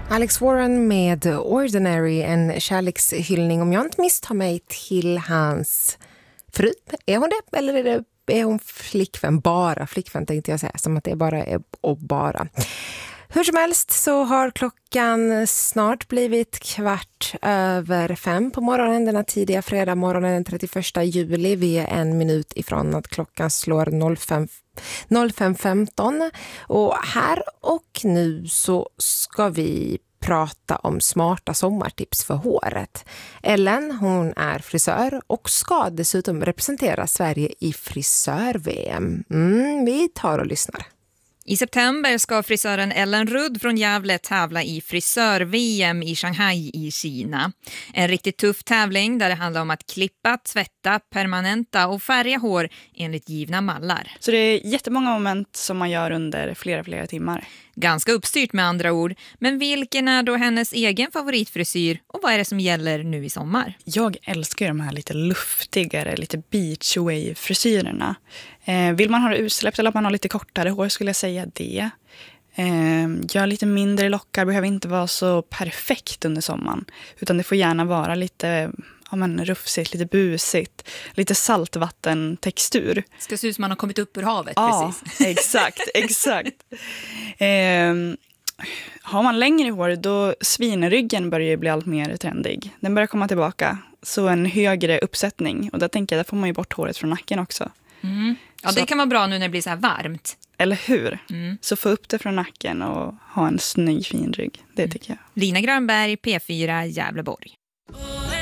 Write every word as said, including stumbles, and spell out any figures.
Alex Warren med Ordinary, en kärlekshyllning, om jag inte misstar mig, till hans fru. Är hon det? Eller är, det, är hon flickvän? Bara flickvän tänkte jag säga, som att det bara är och bara. Hur som helst så har klockan snart blivit kvart över fem på morgonen denna tidiga fredag morgonen den trettioförsta juli. Vi är en minut ifrån att klockan slår fem femton. Och här och nu så ska vi prata om smarta sommartips för håret. Ellen, hon är frisör och ska dessutom representera Sverige i frisör-V M. Mm, vi tar och lyssnar. I september ska frisören Ellen Rudd från Gävle tävla i frisör-V M i Shanghai i Kina. En riktigt tuff tävling där det handlar om att klippa, tvätta, permanenta och färga hår enligt givna mallar. Så det är jättemånga moment som man gör under flera, flera timmar. Ganska uppstyrt med andra ord. Men vilken är då hennes egen favoritfrisyr och vad är det som gäller nu i sommar? Jag älskar de här lite luftigare, lite beach wave-frisyrerna. Eh, vill man ha det utsläppt eller att man har lite kortare hår skulle jag säga det. Eh, gör lite mindre lockar, behöver inte vara så perfekt under sommaren. Utan det får gärna vara lite ja, men, rufsigt, lite busigt. Lite saltvattentextur. Ska se ut som man har kommit upp ur havet, ja, precis. exakt, exakt. Eh, har man längre hår då svinryggen börjar bli allt mer trendig. Den börjar komma tillbaka. Så en högre uppsättning. Och där tänker jag, där får man ju bort håret från nacken också. Mm. Ja, så. Det kan vara bra nu när det blir så här varmt. Eller hur? Mm. Så få upp det från nacken och ha en snygg fin rygg. Det tycker jag. Lina Grönberg, P fyra, Gävleborg.